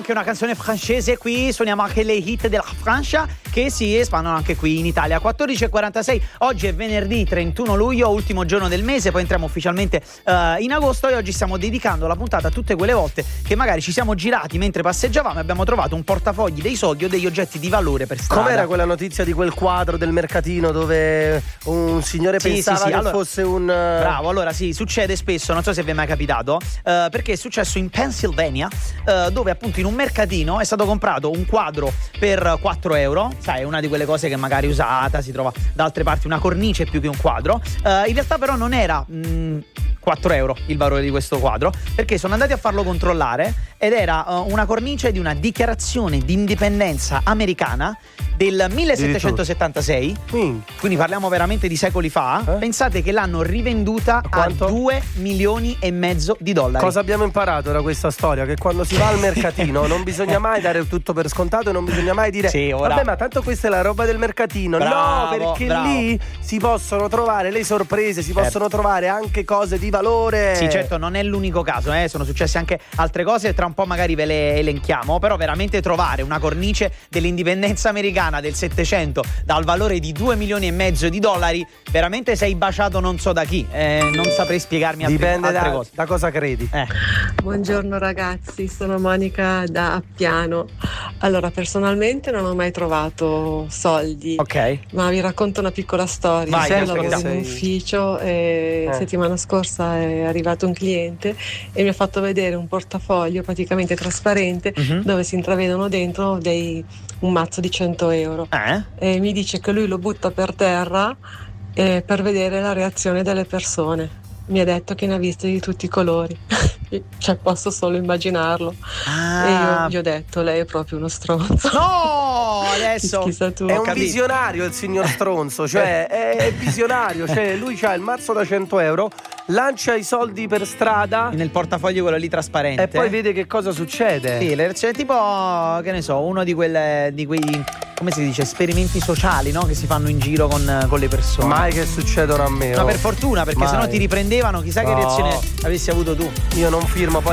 anche una canzone francese qui, suoniamo anche le hit della Francia che si espandono anche qui in Italia. 14:46, oggi è venerdì 31 luglio, ultimo giorno del mese, poi entriamo ufficialmente in agosto e oggi stiamo dedicando la puntata a tutte quelle volte che magari ci siamo girati mentre passeggiavamo e abbiamo trovato un portafogli, dei soldi o degli oggetti di valore per strada. Com'era quella notizia di quel quadro del mercatino dove un signore pensava che allora, fosse un... Bravo, allora sì, succede spesso, non so se vi è mai capitato, perché è successo in Pennsylvania, dove appunto in un mercatino è stato comprato un quadro per 4 euro, sai, è una di quelle cose che magari usata, si trova da altre parti, una cornice più che un quadro, in realtà però non era 4 euro il valore di questo quadro, perché sono andati a farlo controllare ed era una cornice di una dichiarazione di indipendenza americana del 1776, quindi parliamo veramente di secoli fa. Pensate che l'hanno rivenduta a 2 milioni e mezzo di dollari. Cosa abbiamo imparato da questa storia? Che quando si va al mercatino non bisogna mai dare tutto per scontato e non bisogna mai dire vabbè, ma tanto questa è la roba del mercatino. Bravo, no, perché lì si possono trovare le sorprese, si possono trovare anche cose di valore. Sì, certo, non è l'unico caso, sono successe anche altre cose, tra un po' magari ve le elenchiamo, però veramente trovare una cornice dell'indipendenza americana del 700 dal valore di 2 milioni e mezzo di dollari, veramente sei baciato non so da chi, non saprei spiegarmi altre cose. Da cosa credi? Buongiorno ragazzi, sono Monica da Appiano. Allora, personalmente non ho mai trovato soldi, ma vi racconto una piccola storia. Io lavoro in un ufficio e settimana scorsa è arrivato un cliente e mi ha fatto vedere un portafoglio praticamente trasparente dove si intravedono dentro un mazzo di 100 euro e mi dice che lui lo butta per terra per vedere la reazione delle persone. Mi ha detto che ne ha viste di tutti i colori. Cioè, posso solo immaginarlo. E io gli ho detto, lei è proprio uno stronzo. No, adesso è un visionario il signor stronzo, cioè è visionario, cioè lui c'ha il mazzo da 100 euro, lancia i soldi per strada nel portafoglio quello lì trasparente e poi vede che cosa succede. Sì, cioè, tipo, che ne so, uno di quei, come si dice, esperimenti sociali, no? Che si fanno in giro con le persone. Mai che succedono a me. Ma per fortuna, perché sennò ti riprendevano, chissà che reazione avessi avuto tu. Io non firmo.